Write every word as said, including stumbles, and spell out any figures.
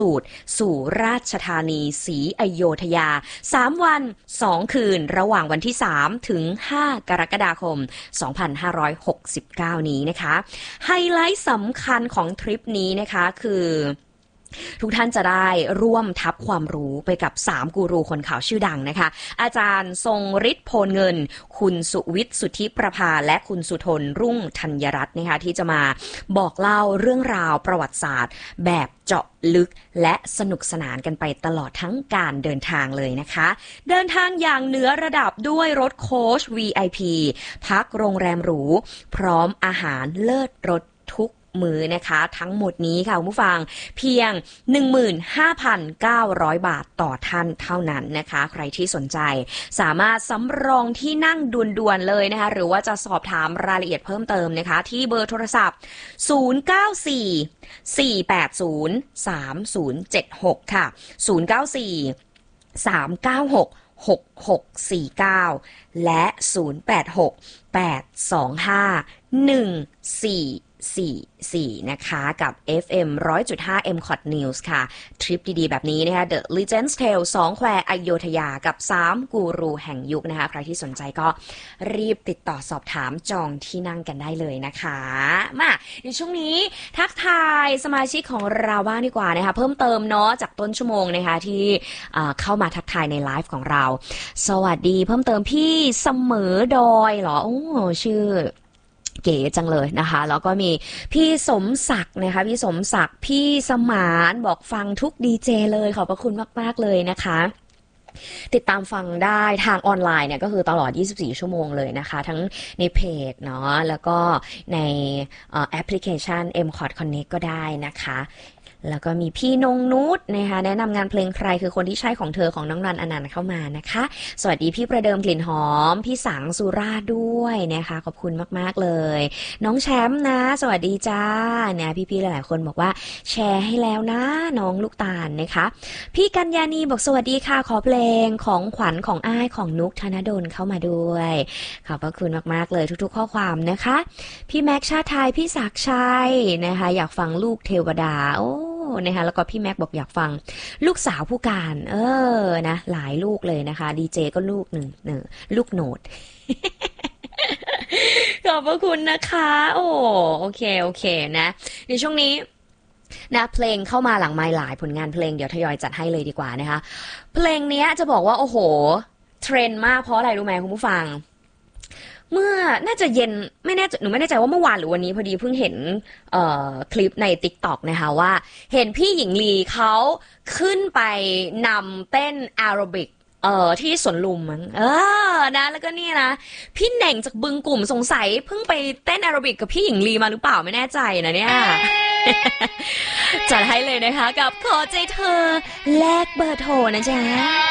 สูตรสู่ราชธานีศรีอโยธยาสามวันสองคืนระหว่างวันที่สามถึงห้ากรกฎาคมสองพันห้าร้อยหกสิบเก้านี้นะคะไฮไลท์สำคัญของทริปนี้นะคะคือทุกท่านจะได้ร่วมทับความรู้ไปกับสามกูรูคนข่าวชื่อดังนะคะอาจารย์ทรงฤทธิ์โพลเงินคุณสุวิทย์สุทธิประภาและคุณสุทนรุ่งธัญรัตน์นะคะที่จะมาบอกเล่าเรื่องราวประวัติศาสตร์แบบเจาะลึกและสนุกสนานกันไปตลอดทั้งการเดินทางเลยนะคะเดินทางอย่างเหนือระดับด้วยรถโค้ช วี ไอ พี พักโรงแรมหรูพร้อมอาหารเลิศรสทุกมือนะคะทั้งหมดนี้ค่ะคุณผู้ฟังเพียง หนึ่งหมื่นห้าพันเก้าร้อย บาทต่อท่านเท่านั้นนะคะใครที่สนใจสามารถสำรองที่นั่งด่วนๆเลยนะคะหรือว่าจะสอบถามรายละเอียดเพิ่มเติมนะคะที่เบอร์โทรศัพท์ศูนย์ เก้า สี่ สี่ แปด ศูนย์ สาม ศูนย์ เจ็ด หกค่ะศูนย์ เก้า สี่ สาม เก้า หก หก หก สี่ เก้าและศูนย์ แปด หก แปด สอง ห้า หนึ่ง สี่ สี่ สี่นะคะกับ เอฟ เอ็ม หนึ่งร้อยจุดห้า เอ็ม คอท News ค่ะทริปดีๆแบบนี้นะคะ The Legends Tale สองแควอโยธยากับสามกูรูแห่งยุคนะคะใครที่สนใจก็รีบติดต่อสอบถามจองที่นั่งกันได้เลยนะคะมาในช่วงนี้ทักทายสมาชิกของเราบ้างดีกว่านะคะเพิ่มเติมเนาะจากต้นชั่วโมงนะคะที่เข้ามาทักทายในไลฟ์ของเราสวัสดีเพิ่มเติมพี่เสมอดอยเหรอโอ้ชื่อเก๋จังเลยนะคะแล้วก็มีพี่สมศักดิ์นะคะพี่สมศักดิ์พี่สมานบอกฟังทุกดีเจเลยขอบพระคุณมากๆเลยนะคะติดตามฟังได้ทางออนไลน์เนี่ยก็คือตลอดยี่สิบสี่ชั่วโมงเลยนะคะทั้งในเพจเนาะแล้วก็ในแอปพลิเคชัน เอ็ม คอท Connect ก็ได้นะคะแล้วก็มีพี่นงนุชนะคะแนะนำงานเพลงใครคือคนที่ใช่ของเธอของน้องนันอนันต์เข้ามานะคะสวัสดีพี่ประเดิมกลิ่นหอมพี่สังสุราด้วยนะคะขอบคุณมากๆเลยน้องแชมป์นะสวัสดีจ้าเนี่ยพี่ๆหลายๆคนบอกว่าแชร์ให้แล้วนะน้องลูกตาลนะคะพี่กัญญาณีบอกสวัสดีค่ะขอเพลงของขวัญของอ้ายของนุกธนดลเข้ามาด้วยขอบพระคุณมากๆเลยทุกๆข้อความนะคะพี่แม็กชาติไทยพี่ศักดิ์ชัยนะคะอยากฟังลูกเทวดาโอ้นะคะแล้วก็พี่แม็กบอกอยากฟังลูกสาวผู้การเออนะหลายลูกเลยนะคะดีเจก็ลูกหนึ่งเนอลูกโหนด ขอบพระคุณนะคะโอ้โอเคโอเคนะในช่วงนี้นะเพลงเข้ามาหลังไมค์หลายผลงานเพลงเดี๋ยวทยอยจัดให้เลยดีกว่านะคะเพลงนี้จะบอกว่าโอ้โหเทรนด์มากเพราะอะไรรู้ไหมคุณผู้ฟังเมื่อน่าจะเย็นไม่แน่หนูไม่แน่ใจว่าเมื่อวานหรือวันนี้พอดีเพิ่งเห็นเอ่อคลิปใน TikTok นะคะว่าเห็นพี่หญิงลีเขาขึ้นไปนำเต้นแอโรบิกเอ่อที่สวนลุมมั้งเออนะแล้วก็นี่นะพี่เหน่งจากบึงกลุ่มสงสัยเพิ่งไปเต้นแอโรบิกกับพี่หญิงลีมาหรือเปล่าไม่แน่ใจนะเนี่ย จัดให้เลยนะคะกับขอใจเธอแลกเบอร์โทรนะจ๊ะ